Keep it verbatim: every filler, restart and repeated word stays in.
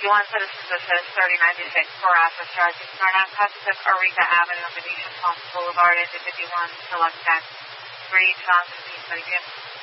fifty-one Citizens Assist, thirty ninety-six, Carrasco Drive, Smyrna, Pacific Eureka Avenue, Venetian Palms Boulevard, Indy fifty-one, select tax, three, Johnson, P, twenty-two.